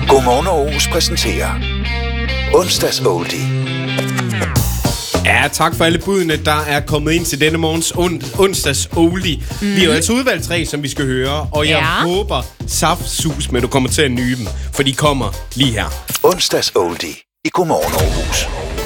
Godmorgen Aarhus præsenterer Onsdags Oldie. Ja, tak for alle budene, der er kommet ind til denne morgens onsdags oldie. Vi har jo altså udvalgt 3, som vi skal høre, og jeg håber saftsus, men du kommer til at nyde dem, for de kommer lige her. Onsdags Oldie i Godmorgen Aarhus.